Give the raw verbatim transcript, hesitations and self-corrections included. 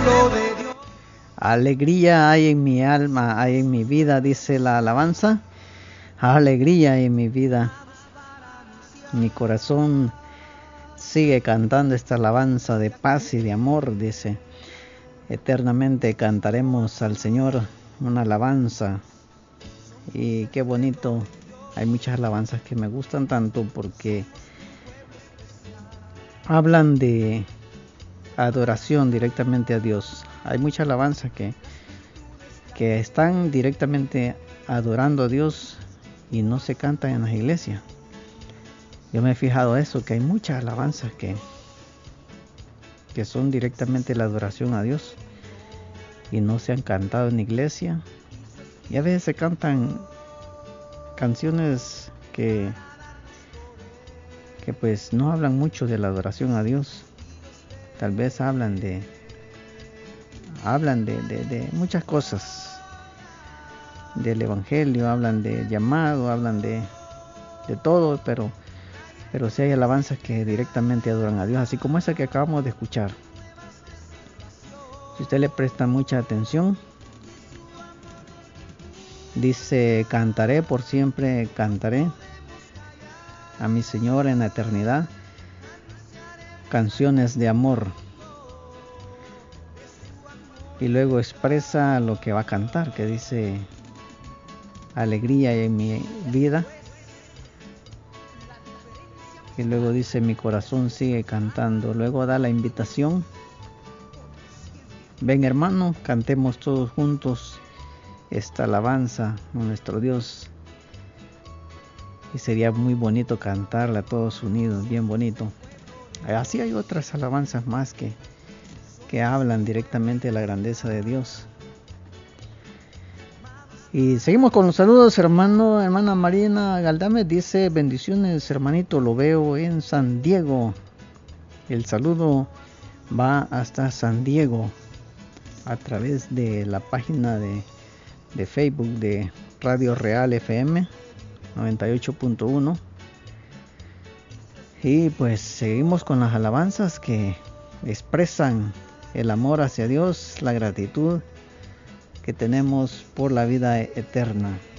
pueblo de Dios. Alegría hay en mi alma, hay en mi vida, dice la alabanza. Alegría hay en mi vida. Mi corazón sigue cantando esta alabanza de paz y de amor, dice. Eternamente cantaremos al Señor una alabanza. Y qué bonito. Hay muchas alabanzas que me gustan tanto porque hablan de adoración directamente a Dios. Hay muchas alabanzas que, que están directamente adorando a Dios y no se cantan en las iglesias. Yo me he fijado eso, que hay muchas alabanzas que, que son directamente la adoración a Dios y no se han cantado en la iglesia. Y a veces se cantan canciones que, que pues no hablan mucho de la adoración a Dios. Tal vez hablan de hablan de, de, de muchas cosas del evangelio, hablan de llamado, hablan de, de todo, pero pero sí hay alabanzas que directamente adoran a Dios, así como esa que acabamos de escuchar. Si usted le presta mucha atención, dice: cantaré por siempre, cantaré a mi Señor en la eternidad, canciones de amor. Y luego expresa lo que va a cantar, que dice: alegría en mi vida. Y luego dice: mi corazón sigue cantando. Luego da la invitación: ven, hermano, cantemos todos juntos esta alabanza a nuestro Dios. Y sería muy bonito cantarla todos unidos, bien bonito. Así hay otras alabanzas más que que hablan directamente de la grandeza de Dios. Y seguimos con los saludos. Hermano, hermana Marina Galdame dice: bendiciones, hermanito, lo veo en San Diego. El saludo va hasta San Diego a través de la página de, de Facebook de Radio Real F M noventa y ocho punto uno. Y pues seguimos con las alabanzas que expresan el amor hacia Dios, la gratitud que tenemos por la vida eterna.